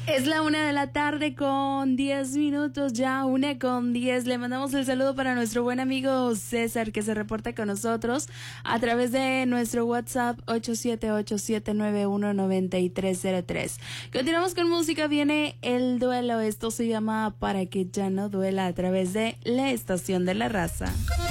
Es la 1 de la tarde con 10 minutos, ya 1:10. Le mandamos el saludo para nuestro buen amigo César, que se reporta con nosotros a través de nuestro WhatsApp 8787919303. Continuamos con música, viene El Duelo. Esto se llama Para que ya no duela, a través de la Estación de la Raza.